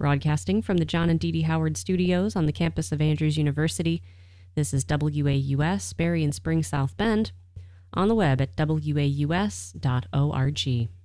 Broadcasting from the John and Dee Dee Howard Studios on the campus of Andrews University, this is WAUS, Berry and Spring, South Bend, on the web at waus.org.